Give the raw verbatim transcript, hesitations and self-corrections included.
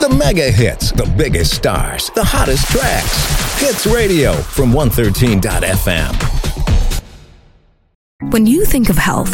The mega hits, the biggest stars, the hottest tracks. Hits Radio from one thirteen dot f m. When you think of health,